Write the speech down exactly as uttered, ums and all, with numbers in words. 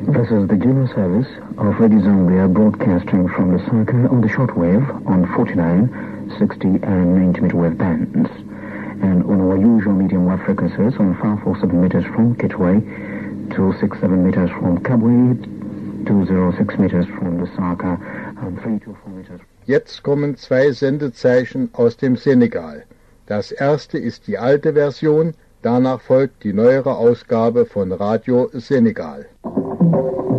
This is the Juno service of Radio Zambia broadcasting from Lusaka on the shortwave on forty-nine, sixty and ninety meter wave bands, and on our usual medium wave frequencies on five four seven meters from Kitwe, two six seven meters from Kabwe, two zero six meters from Lusaka, and three two four meters. Jetzt kommen zwei Sendezeichen aus dem Senegal. Das erste ist die alte Version, danach folgt die neuere Ausgabe von Radio Senegal.